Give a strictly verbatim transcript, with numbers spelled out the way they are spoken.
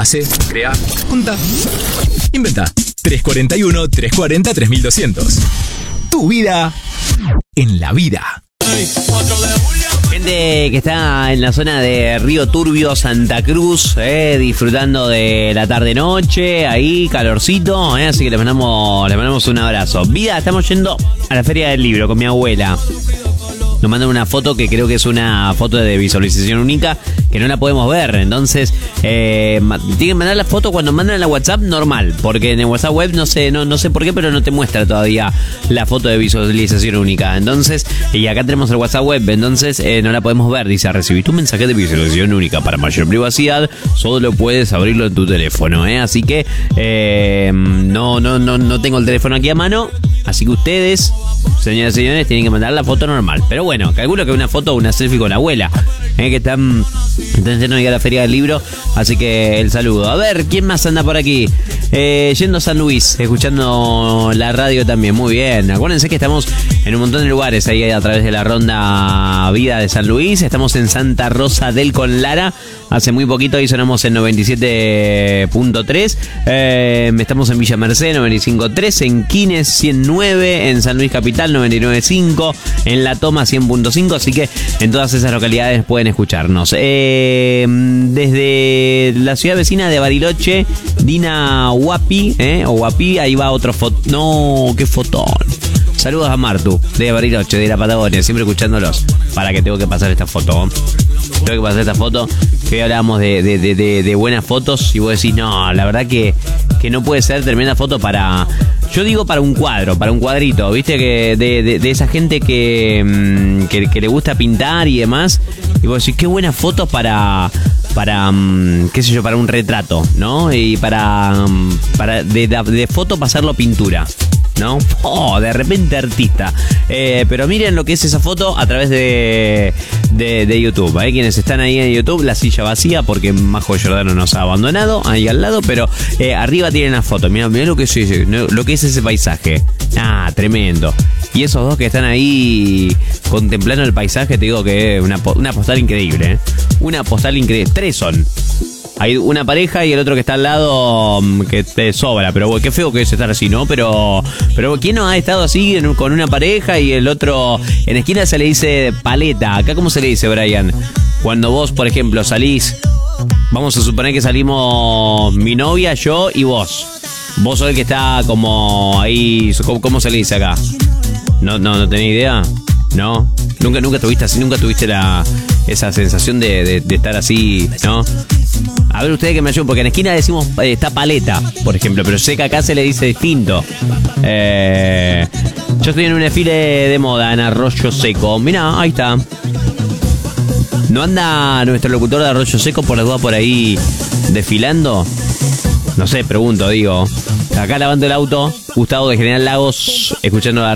Hace, crea, junta, inventa. tres cuarenta y uno, trescientos cuarenta, tres mil doscientos. Tu vida en la vida. Gente que está en la zona de Río Turbio, Santa Cruz, eh, disfrutando de la tarde-noche, ahí, calorcito, eh, así que les mandamos, les mandamos un abrazo. Vida, estamos yendo a la Feria del Libro con mi abuela. Nos mandan una foto que creo que es una foto de visualización única, que no la podemos ver. Entonces, eh, tienen que mandar la foto cuando mandan a la WhatsApp normal, porque en el WhatsApp web no sé, no, no sé por qué, pero no te muestra todavía la foto de visualización única. Entonces, y acá tenemos el WhatsApp web, entonces eh, no la podemos ver. Dice, recibiste un mensaje de visualización única. Para mayor privacidad, solo puedes abrirlo en tu teléfono, ¿eh? Así que eh, no, no, no, no tengo el teléfono aquí a mano. Así que ustedes, señoras y señores, tienen que mandar la foto normal. Pero bueno, calculo que una foto o una selfie con la abuela, eh, que están, están yendo a ir a la Feria del Libro. Así que el saludo. A ver, ¿quién más anda por aquí? Eh, yendo a San Luis, escuchando la radio también. Muy bien. Acuérdense que estamos en un montón de lugares ahí a través de la ronda Vida de San Luis. Estamos en Santa Rosa del Conlara. Hace muy poquito ahí sonamos en noventa y siete punto tres. Eh, estamos en Villa Merced, noventa y cinco punto tres. En Quines, ciento nueve. En San Luis Capital, noventa y nueve punto cinco. En La Toma, cien punto cinco. Así que en todas esas localidades pueden escucharnos. Eh, desde la ciudad vecina de Bariloche, Dina Huapi, eh, o Huapi, ahí va otro foto. No, qué fotón. Saludos a Martu, de Bariloche, de la Patagonia, siempre escuchándolos. Para que tengo que pasar esta foto. Tengo que pasar esta foto. Que hoy hablábamos de, de, de, de, de buenas fotos. Y vos decís, no, la verdad que, que no puede ser tremenda foto para... Yo digo para un cuadro, para un cuadrito, ¿viste? Que de, de, de esa gente que, que, que le gusta pintar y demás. Y vos decís, qué buenas fotos para... para, qué sé yo, para un retrato, ¿no? Y para, para de, de, de foto pasarlo pintura, ¿no? Oh, de repente artista. Eh, pero miren lo que es esa foto a través de, de, de YouTube, ¿eh? Quienes están ahí en YouTube, la silla vacía porque Majo Giordano nos ha abandonado ahí al lado, pero eh, arriba tienen la foto. Mirá, mirá lo que es ese, lo que es ese paisaje. Ah, tremendo. Y esos dos que están ahí contemplando el paisaje, te digo que es una, una postal increíble, ¿eh? Una postal increíble. Tres son. Hay una pareja y el otro que está al lado que te sobra, pero bueno, qué feo que es estar así, ¿no? Pero, pero ¿quién no ha estado así en, con una pareja y el otro en esquina se le dice paleta? Acá, ¿cómo se le dice, Brian? Cuando vos, por ejemplo, salís, vamos a suponer que salimos mi novia, yo y vos. Vos sos el que está como ahí, ¿cómo, cómo se le dice acá? No, no, no tenés idea, ¿no? Nunca, nunca tuviste así, nunca tuviste la esa sensación de, de, de estar así, ¿no? A ver ustedes que me ayuden, porque en esquina decimos eh, está paleta, por ejemplo, pero sé que acá se le dice distinto. Eh, yo estoy en un desfile de moda en Arroyo Seco. Mirá, ahí está. ¿No anda nuestro locutor de Arroyo Seco por la duda por ahí desfilando? No sé, pregunto, digo. Acá lavando el auto, Gustavo de General Lagos, escuchando la